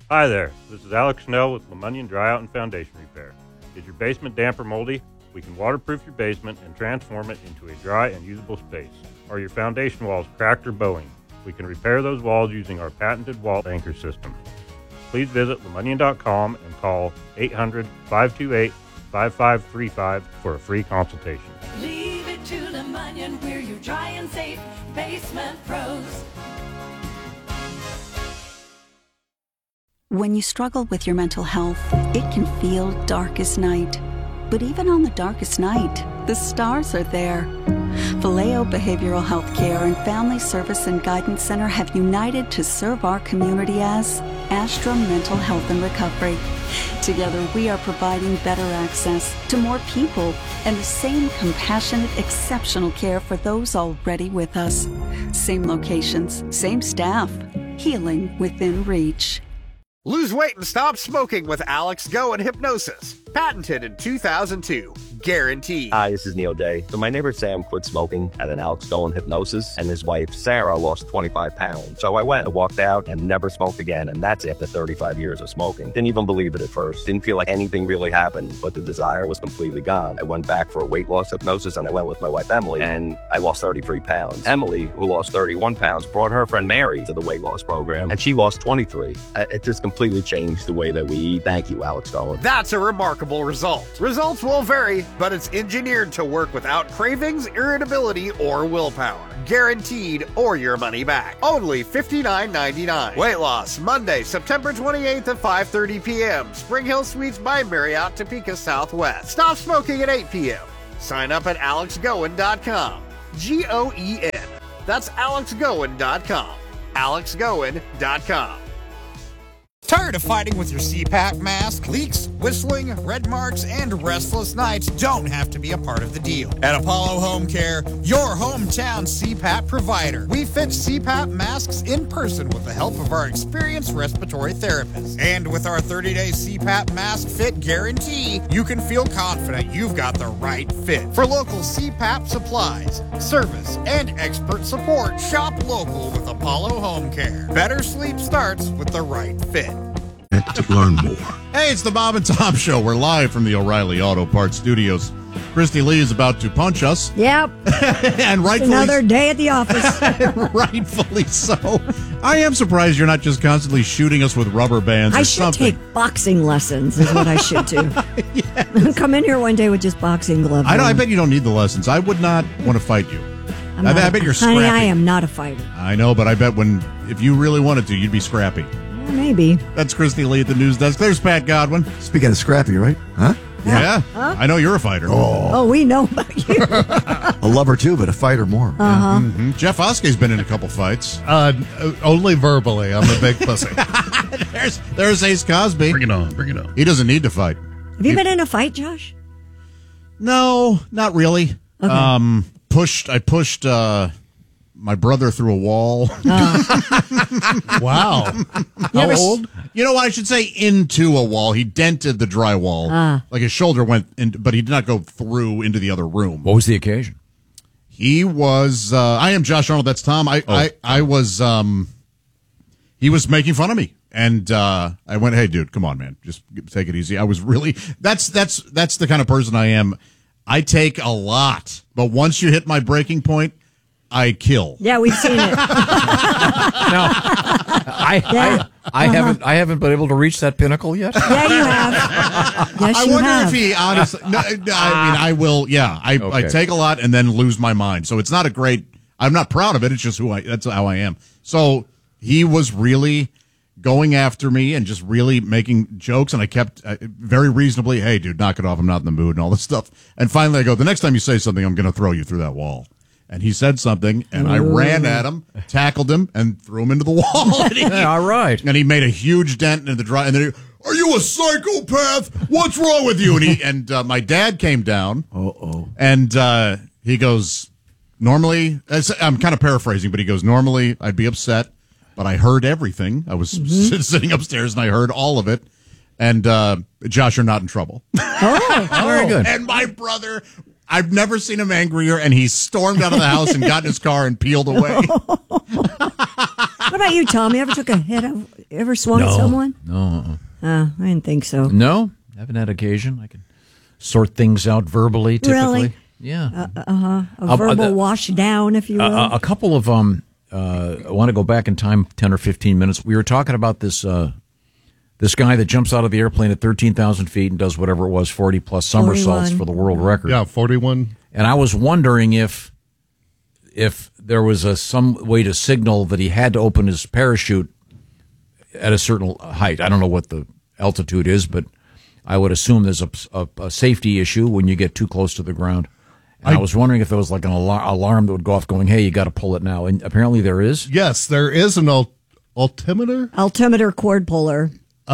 Hi there, this is Alex Snell with Lemunion Dryout and Foundation Repair. Is your basement damp or moldy? We can waterproof your basement and transform it into a dry and usable space. Are your foundation walls cracked or bowing? We can repair those walls using our patented wall anchor system. Please visit Lemunion.com and call 800-528-5535 for a free consultation. Leave it to Lemunion, we're your dry and safe basement pros. When you struggle with your mental health, it can feel dark as night. But even on the darkest night, the stars are there. Vallejo Behavioral Health Care and Family Service and Guidance Center have united to serve our community as Astra Mental Health and Recovery. Together, we are providing better access to more people and the same compassionate, exceptional care for those already with us. Same locations, same staff, healing within reach. Lose weight and stop smoking with Alex Go and Hypnosis. Patented in 2002. Guaranteed. Hi, this is Neil Day. So my neighbor Sam quit smoking at an Alex Go and Hypnosis, and his wife Sarah lost 25 pounds. So I went and walked out and never smoked again, and that's after 35 years of smoking. Didn't even believe it at first. Didn't feel like anything really happened, but the desire was completely gone. I went back for a weight loss hypnosis, and I went with my wife Emily, and I lost 33 pounds. Emily, who lost 31 pounds, brought her friend Mary to the weight loss program, and she lost 23. It just completely changed the way that we eat. Thank you, Alex Go. That's a remarkable result. Results will vary, but it's engineered to work without cravings, irritability, or willpower. Guaranteed or your money back. Only $59.99. Weight loss, Monday, September 28th at 5:30 p.m. Spring Hill Suites by Marriott, Topeka Southwest. Stop smoking at 8 p.m. Sign up at alexgoen.com. Goen. That's alexgoen.com. alexgoen.com. Tired of fighting with your CPAP mask? Leaks, whistling, red marks, and restless nights don't have to be a part of the deal. At Apollo Home Care, your hometown CPAP provider, we fit CPAP masks in person with the help of our experienced respiratory therapists. And with our 30-day CPAP mask fit guarantee, you can feel confident you've got the right fit. For local CPAP supplies, service, and expert support, shop local with Apollo Home Care. Better sleep starts with the right fit. To learn more. Hey, it's the Bob and Tom Show. We're live from the O'Reilly Auto Parts Studios. Christy Lee is about to punch us. Yep. And rightfully, another day at the office. rightfully so. I am surprised you're not just constantly shooting us with rubber bands or something. I should take boxing lessons is what I should do. Yes. Come in here one day with just boxing gloves. I bet you don't need the lessons. I would not want to fight you. I bet you're scrappy. Honey, I am not a fighter. I know, but I bet if you really wanted to, you'd be scrappy. Maybe. That's Christy Lee at the news desk. There's Pat Godwin. Speaking of scrappy, right? Huh? Yeah. Huh? I know you're a fighter. Oh, we know about you. A lover too, but a fighter more. Uh-huh. Mm-hmm. Jeff Oskey's been in a couple fights. Only verbally. I'm a big pussy. There's Ace Cosby. Bring it on. He doesn't need to fight. Have you been in a fight, Josh? No, not really. Okay. I pushed my brother through a wall. Wow. How old? You know what? I should say into a wall. He dented the drywall. Like his shoulder went in, but he did not go through into the other room. What was the occasion? He was, I am Josh Arnold. That's Tom. I was, he was making fun of me. And, I went, hey dude, come on, man. Just take it easy. I was really, that's the kind of person I am. I take a lot, but once you hit my breaking point, I kill. Yeah, we've seen it. No, I haven't been able to reach that pinnacle yet. Yeah, you have. Yes, I wonder if he honestly. No, I mean, I will. Yeah, I take a lot and then lose my mind. So it's not a great. I'm not proud of it. It's just that's how I am. So he was really going after me and just really making jokes, and I kept very reasonably, hey, dude, knock it off. I'm not in the mood and all this stuff. And finally, I go, the next time you say something, I'm going to throw you through that wall. And he said something, and I ran at him, tackled him, and threw him into the wall. All right. And he made a huge dent in the dry. And then are you a psychopath? What's wrong with you? And my dad came down. And he goes, normally, I'm kind of paraphrasing, but he goes, normally I'd be upset, but I heard everything. I was sitting upstairs, and I heard all of it. And Josh, you're not in trouble. Very good. And my brother, I've never seen him angrier, and he stormed out of the house and got in his car and peeled away. What about you, Tom? You ever took a hit? Ever swung at someone? No. I didn't think so. No, haven't had occasion. I can sort things out verbally, typically. Really? Yeah. A verbal wash down, if you will. A couple of I want to go back in time 10 or 15 minutes. We were talking about this guy that jumps out of the airplane at 13,000 feet and does whatever it was, 40-plus somersaults 41. for the world record. Yeah, 41. And I was wondering if there was some way to signal that he had to open his parachute at a certain height. I don't know what the altitude is, but I would assume there's a safety issue when you get too close to the ground. And I was wondering if there was like an alarm that would go off going, hey, you got to pull it now. And apparently there is. Yes, there is an altimeter? Altimeter cord puller.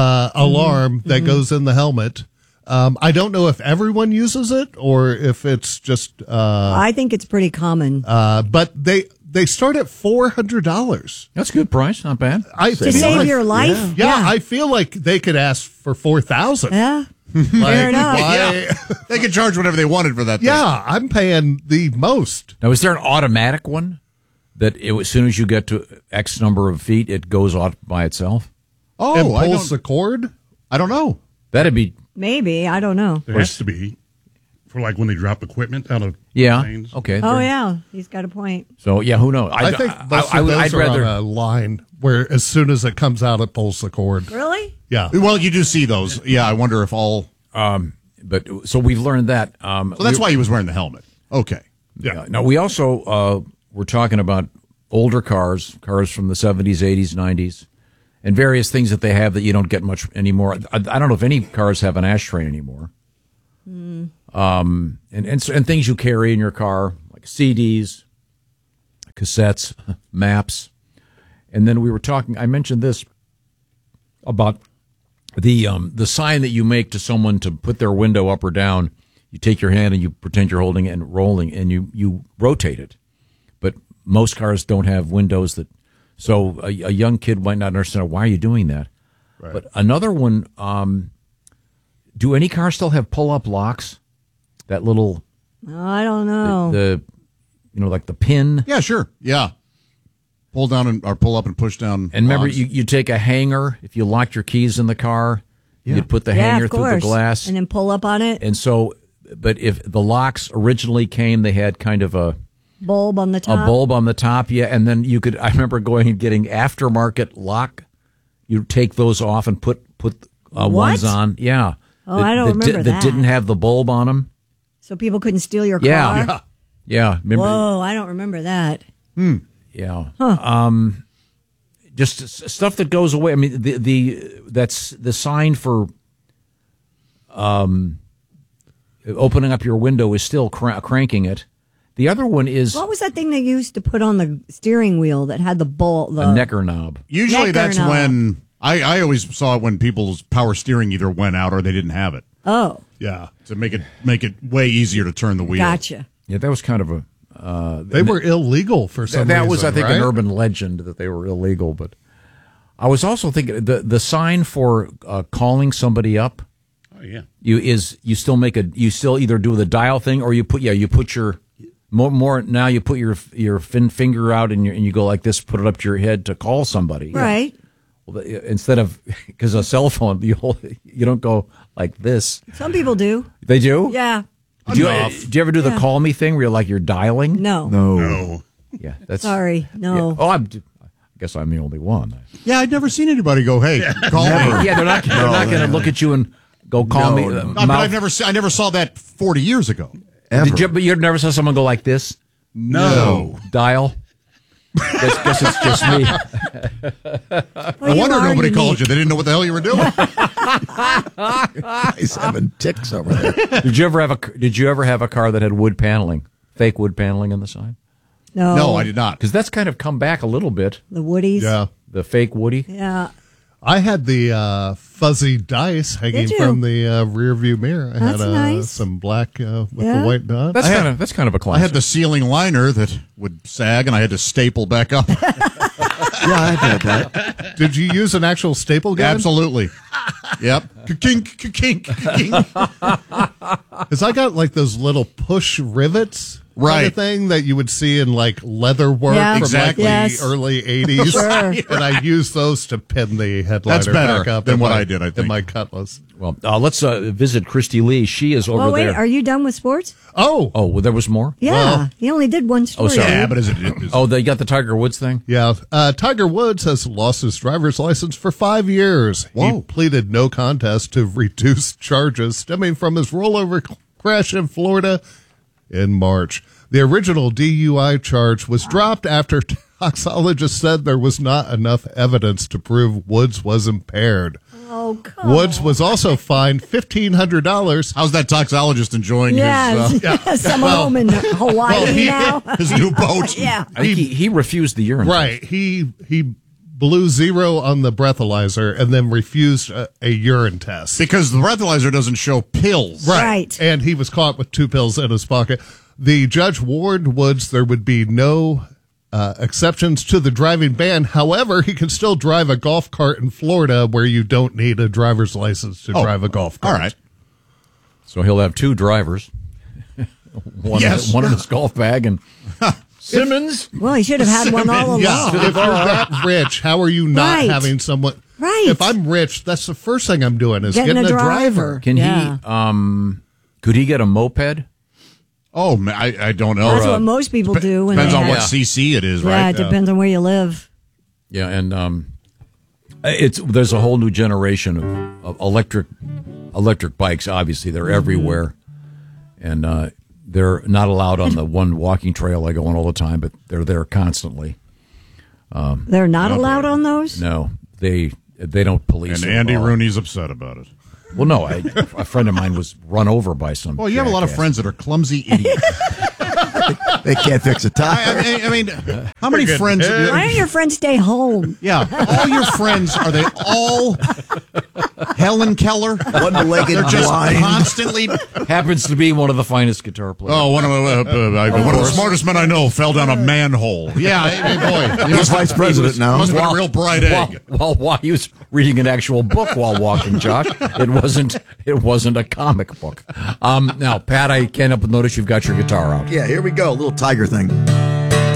Alarm that goes in the helmet. I don't know if everyone uses it or if it's just. I think it's pretty common. But they start at $400. That's a good price, not bad. To save your life? Yeah, I feel like they could ask for $4,000. Yeah. Fair enough. Yeah. They could charge whatever they wanted for that thing. Yeah, I'm paying the most. Now, is there an automatic one that as soon as you get to X number of feet, it goes off by itself? Oh, and pulls the cord? I don't know. That'd be. Maybe. I don't know. There has to be for like when they drop equipment out of planes. Okay. Oh, yeah. He's got a point. So, yeah, who knows? I think most of those are on a line where as soon as it comes out, it pulls the cord. Really? Yeah. Well, you do see those. Yeah, I wonder if all. But so we've learned that. So that's why he was wearing the helmet. Okay. Yeah. Now, we also were talking about older cars from the 70s, 80s, 90s, and various things that they have that you don't get much anymore. I don't know if any cars have an ashtray anymore. And things you carry in your car, like CDs, cassettes, maps. And then we were talking, I mentioned this about the sign that you make to someone to put their window up or down. You take your hand and you pretend you're holding it and rolling, and you rotate it. But most cars don't have windows that, so a young kid might not understand, why are you doing that? Right. But another one, do any cars still have pull-up locks? That little... I don't know. The like the pin? Yeah, sure. Yeah. Pull down or pull up and push down. And remember, you take a hanger. If you locked your keys in the car, you'd put the hanger through the glass. And then pull up on it. And so, but if the locks originally came, they had kind of a... bulb on the top. A bulb on the top, yeah. And then you could, I remember going and getting aftermarket lock. You take those off and put ones on. Yeah. Oh, I don't remember that. That didn't have the bulb on them. So people couldn't steal your car? Yeah. Remember? Whoa, I don't remember that. Yeah. Huh. Just stuff that goes away. I mean, that's the sign for opening up your window is still cranking it. The other one is... What was that thing they used to put on the steering wheel that had the necker knob. Usually that's when... I always saw it when people's power steering either went out or they didn't have it. Oh. Yeah, to make it way easier to turn the wheel. Gotcha. Yeah, that was kind of a... they were illegal for some reason, that was, I think, right? an urban legend that they were illegal. But I was also thinking the sign for calling somebody up. Oh yeah. You still either do the dial thing or you put your more now you put your finger out and you go like this, put it up to your head to call somebody. Right. Well, instead of, because a cell phone you don't go like this. Some people do. They do? Yeah. Do you ever do the call me thing where you're dialing? No. Yeah, that's sorry. No. Yeah. Oh, I guess I'm the only one. Yeah, I'd never seen anybody go, "Hey, call me." Yeah, they're not going to look at you and go call me. But I never saw that 40 years ago. But you never saw someone go like this? No. Dial. Guess it's just me. No wonder nobody called you. They didn't know what the hell you were doing. He's having ticks over there. Did you ever have a car that had wood paneling, fake wood paneling on the side? No, I did not. Because that's kind of come back a little bit. The Woodies. Yeah. The fake Woody. Yeah. I had the fuzzy dice hanging from the rear view mirror. I That's had nice. some black with the white dot. That's kind of a classic. I had the ceiling liner that would sag, and I had to staple back up. Yeah, I had that. Did you use an actual staple gun? Absolutely. Yep. Kink. Because I got like those little push rivets Right. kind of thing that you would see in like leather work Yeah. from Exactly. like Yes. the early 80s. Sure. And I used those to pin the headliner That's better back up than in what my- I did, I think. in my Cutlass. Well, let's visit Christy Lee. She is over Well, wait, there. are you done with sports? Oh, Oh, well, there was more? Yeah. Well- He only did one story. sorry. Yeah, but is it? Oh, they got the Tiger Woods thing? yeah. Tiger Woods has lost his driver's license for 5 years. He Whoa. pleaded no contest to reduced charges stemming from his rollover crash in Florida in March. The original DUI charge was dropped after toxologists said there was not enough evidence to prove Woods was impaired. Oh, come Woods was also fined $1,500. How's that toxologist enjoying Yes. his, Some home in Hawaii now. his new boat? Yeah. I think he refused the urine. Right. He blew 0 on the breathalyzer and then refused a urine test. Because the breathalyzer doesn't show pills. Right. And he was caught with 2 pills in his pocket. The judge warned Woods there would be no exceptions to the driving ban. However, he can still drive a golf cart in Florida where you don't need a driver's license to drive a golf cart. All right. So he'll have 2 drivers. one in his golf bag and Simmons. Well, he should have had one all along. Yeah, if you're that rich, how are you not Right. having someone? Right. If I'm rich, that's the first thing I'm doing is getting a driver. Can Yeah. he? Could he get a moped? Oh, man, I don't know. That's what most people do. When Depends they on what have- CC it is, Yeah, right? it depends on where you live. Yeah, and there's a whole new generation of electric bikes. Obviously, they're everywhere, and they're not allowed on the one walking trail I go on all the time, but they're there constantly. They're not allowed on those? No, they don't police. And it at Andy all. Rooney's upset about it. Well, no, a friend of mine was run over by some. Well, you have a lot of jackass. friends that are clumsy idiots. They can't fix a tire. I mean, how many friends? Why don't your friends stay home? Yeah, all your friends, are they all Helen Keller? One-legged They're just blind. constantly. Happens to be one of the finest guitar players. Oh, one of the smartest men I know fell down a manhole. Yeah, hey, boy, He's vice president now. Must have been a real bright egg. While he was reading an actual book while walking, Josh, it wasn't a comic book. Now, Pat, I can't help but notice you've got your guitar out. Yeah, here we go. A little tiger thing.